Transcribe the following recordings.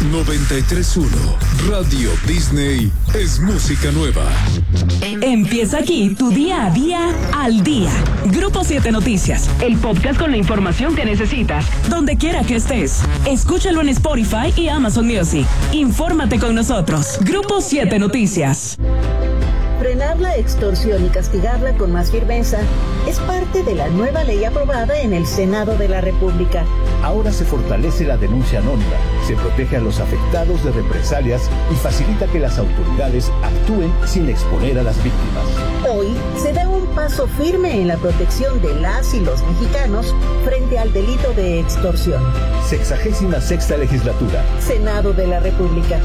93.1 Radio Disney es música nueva. Empieza aquí tu día a día al día. Grupo 7 Noticias, el podcast con la información que necesitas, donde quiera que estés. Escúchalo en Spotify y Amazon Music. Infórmate con nosotros. Grupo 7 Noticias. Frenar la extorsión y castigarla con más firmeza es parte de la nueva ley aprobada en el Senado de la República. Ahora se fortalece la denuncia anónima, se protege a los afectados de represalias y facilita que las autoridades actúen sin exponer a las víctimas. Hoy se da un paso firme en la protección de las y los mexicanos frente al delito de extorsión. 66ª Legislatura. Senado de la República.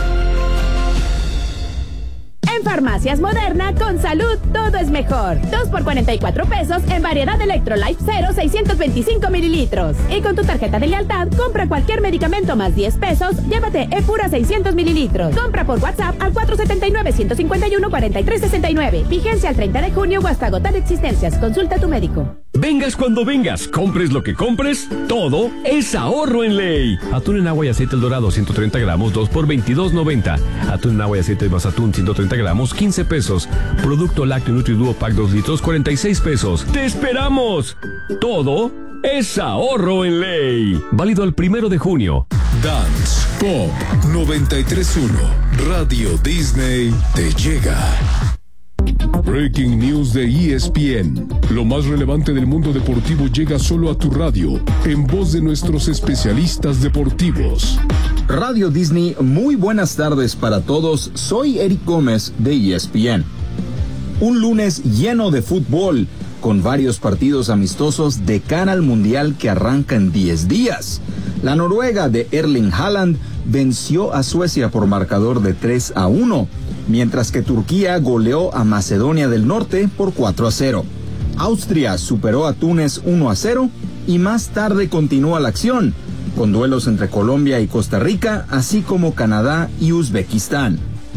En Farmacias Moderna, con salud, todo es mejor. 2 por 44 pesos en variedad Electrolyte 0, 625 mililitros. Y con tu tarjeta de lealtad, compra cualquier medicamento más 10 pesos, llévate Epura 600 mililitros. Compra por WhatsApp al 479-151-4369. Vigencia al 30 de junio o hasta agotar existencias. Consulta a tu médico. Vengas cuando vengas, compres lo que compres, todo es ahorro en ley. Atún en agua y aceite El Dorado, 130 gramos, 2 por 22.90. Atún en agua y aceite de Mazatún, 130 gramos, 15 pesos. Producto lácteo Nutriduo Pack 2 litros, 46 pesos. ¡Te esperamos! Todo es ahorro en ley. Válido el 1 de junio. Dance Pop 93.1 Radio Disney te llega. Breaking News de ESPN. Lo más relevante del mundo deportivo llega solo a tu radio, en voz de nuestros especialistas deportivos. Radio Disney, muy buenas tardes para todos. Soy Eric Gómez de ESPN. Un lunes lleno de fútbol, con varios partidos amistosos de cara al Mundial que arranca en 10 días. La Noruega de Erling Haaland venció a Suecia por marcador de 3-1. Mientras que Turquía goleó a Macedonia del Norte por 4-0. Austria superó a Túnez 1-0 y más tarde continúa la acción, con duelos entre Colombia y Costa Rica, así como Canadá y Uzbekistán.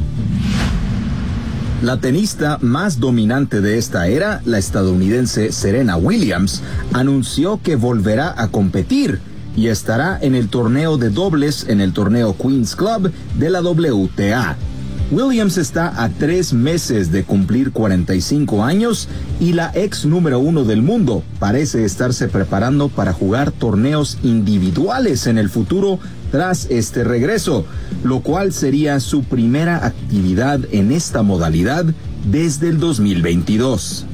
La tenista más dominante de esta era, la estadounidense Serena Williams, anunció que volverá a competir y estará en el torneo de dobles en el torneo Queen's Club de la WTA. Williams está a 3 meses de cumplir 45 años y la ex número 1 del mundo parece estarse preparando para jugar torneos individuales en el futuro tras este regreso, lo cual sería su primera actividad en esta modalidad desde el 2022.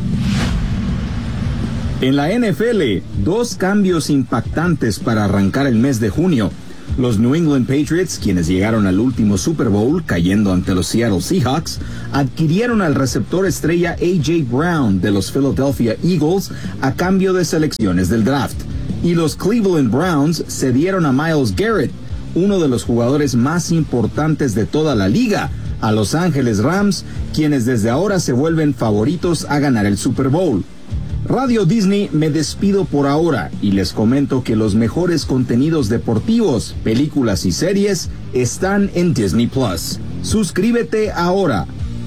En la NFL, 2 cambios impactantes para arrancar el mes de junio. Los New England Patriots, quienes llegaron al último Super Bowl cayendo ante los Seattle Seahawks, adquirieron al receptor estrella A.J. Brown de los Philadelphia Eagles a cambio de selecciones del draft. Y los Cleveland Browns cedieron a Myles Garrett, uno de los jugadores más importantes de toda la liga, a Los Ángeles Rams, quienes desde ahora se vuelven favoritos a ganar el Super Bowl. Radio Disney, me despido por ahora y les comento que los mejores contenidos deportivos, películas y series están en Disney Plus. Suscríbete ahora.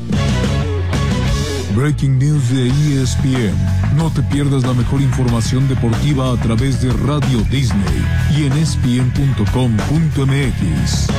Breaking News de ESPN. No te pierdas la mejor información deportiva a través de Radio Disney y en ESPN.com.mx.